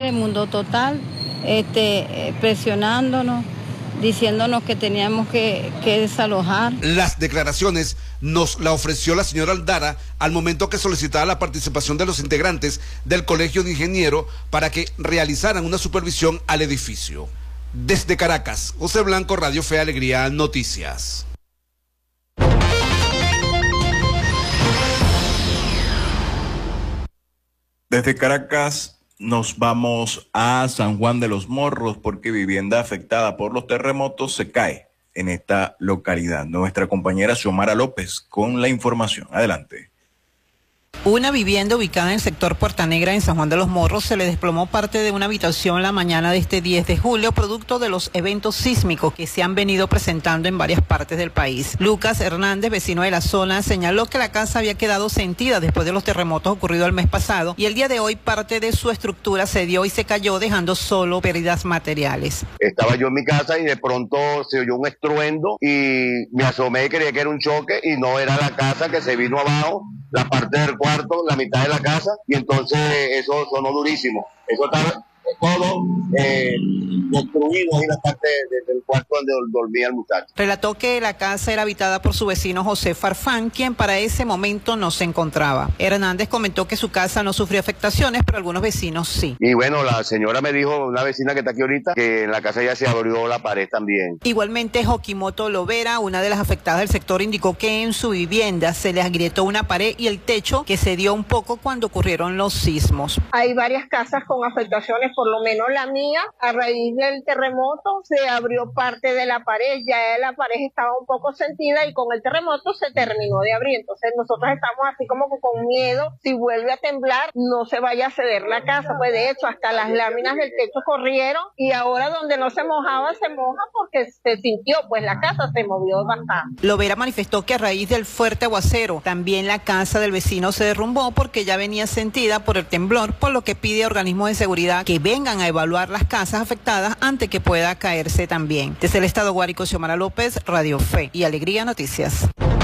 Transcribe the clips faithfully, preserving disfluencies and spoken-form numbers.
el Mundo Total, este, presionándonos, diciéndonos que teníamos que, que desalojar. Las declaraciones nos la ofreció la señora Aldara al momento que solicitaba la participación de los integrantes del Colegio de Ingenieros para que realizaran una supervisión al edificio. Desde Caracas, José Blanco, Radio Fe Alegría, Noticias. Desde Caracas nos vamos a San Juan de los Morros porque vivienda afectada por los terremotos se cae en esta localidad. Nuestra compañera Xiomara López con la información. Adelante. Una vivienda ubicada en el sector Puerta Negra en San Juan de los Morros se le desplomó parte de una habitación la mañana de este diez de julio, producto de los eventos sísmicos que se han venido presentando en varias partes del país. Lucas Hernández, vecino de la zona, señaló que la casa había quedado sentida después de los terremotos ocurridos el mes pasado y el día de hoy parte de su estructura cedió y se cayó, dejando solo pérdidas materiales. Estaba yo en mi casa y de pronto se oyó un estruendo y me asomé y creía que era un choque y no, era la casa que se vino abajo, la parte del cuarto, la mitad de la casa, y entonces eso sonó durísimo. Eso está todo eh, destruido ahí la parte de, del cuarto donde dormía el muchacho. Relató que la casa era habitada por su vecino José Farfán, quien para ese momento no se encontraba. Hernández comentó que su casa no sufrió afectaciones, pero algunos vecinos sí. Y bueno, la señora me dijo, una vecina que está aquí ahorita, que en la casa ya se abrió la pared también. Igualmente, Joquimoto Lovera, una de las afectadas del sector, indicó que en su vivienda se le agrietó una pared y el techo que se dio un poco cuando ocurrieron los sismos. Hay varias casas con afectaciones, por lo menos la mía, a raíz del terremoto se abrió parte de la pared, ya la pared estaba un poco sentida y con el terremoto se terminó de abrir. Entonces nosotros estamos así como con miedo, si vuelve a temblar no se vaya a ceder la casa, pues de hecho hasta las láminas del techo corrieron y ahora donde no se mojaba se moja porque se sintió, pues la casa se movió bastante. Lovera manifestó que a raíz del fuerte aguacero también la casa del vecino se derrumbó porque ya venía sentida por el temblor, por lo que pide a organismos de seguridad que vengan a evaluar las casas afectadas antes que pueda caerse también. Desde el estado Guárico, Xiomara López, Radio Fe y Alegría Noticias.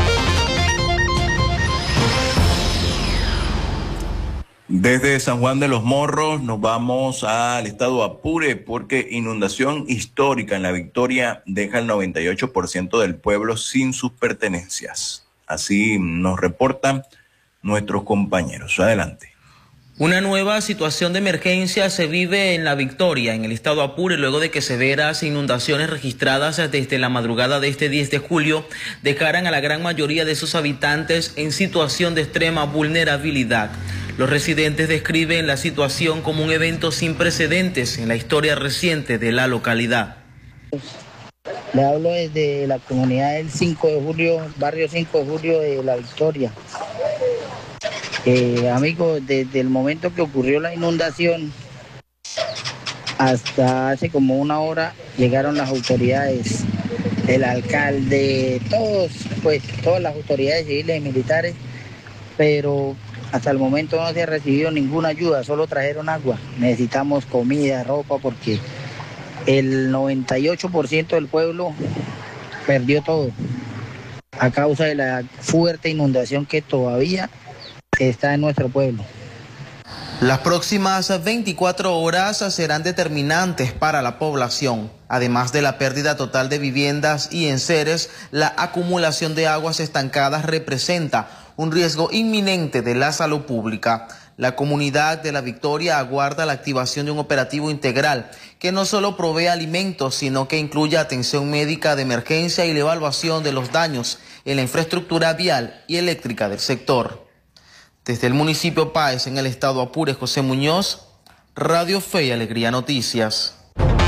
Desde San Juan de los Morros nos vamos al estado Apure porque inundación histórica en La Victoria deja el noventa y ocho por ciento del pueblo sin sus pertenencias. Así nos reportan nuestros compañeros. Adelante. Una nueva situación de emergencia se vive en La Victoria, en el estado Apure, luego de que severas inundaciones registradas desde la madrugada de este diez de julio dejaran a la gran mayoría de sus habitantes en situación de extrema vulnerabilidad. Los residentes describen la situación como un evento sin precedentes en la historia reciente de la localidad. Le hablo desde la comunidad del cinco de julio, barrio cinco de julio de La Victoria. Eh, amigos, desde el momento que ocurrió la inundación hasta hace como una hora llegaron las autoridades, el alcalde, todos, pues todas las autoridades civiles y militares, pero hasta el momento no se ha recibido ninguna ayuda, solo trajeron agua. Necesitamos comida, ropa, porque el noventa y ocho por ciento del pueblo perdió todo a causa de la fuerte inundación que todavía está en nuestro pueblo. Las próximas veinticuatro horas serán determinantes para la población. Además de la pérdida total de viviendas y enseres, la acumulación de aguas estancadas representa un riesgo inminente de la salud pública. La comunidad de La Victoria aguarda la activación de un operativo integral que no solo provee alimentos, sino que incluya atención médica de emergencia y la evaluación de los daños en la infraestructura vial y eléctrica del sector. Desde el municipio Páez, en el estado Apure, José Muñoz, Radio Fe y Alegría Noticias.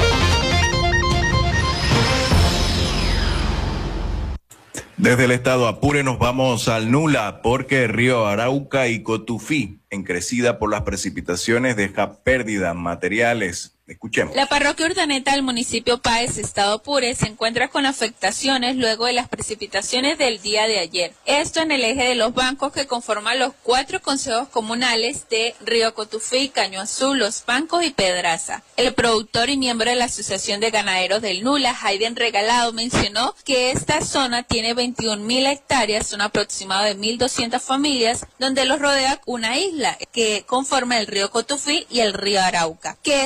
Desde el estado Apure nos vamos al Nula porque el río Arauca y Cotufí, en crecida por las precipitaciones, deja pérdidas materiales. Escuchemos. La parroquia Urdaneta del municipio Páez, estado Apure, se encuentra con afectaciones luego de las precipitaciones del día de ayer. Esto en el eje de los bancos que conforman los cuatro consejos comunales de Río Cotufí, Caño Azul, Los Bancos y Pedraza. El productor y miembro de la Asociación de Ganaderos del Nula, Hayden Regalado, mencionó que esta zona tiene veintiún mil hectáreas, un aproximado de mil doscientas familias, donde los rodea una isla que conforma el río Cotufí y el río Arauca, que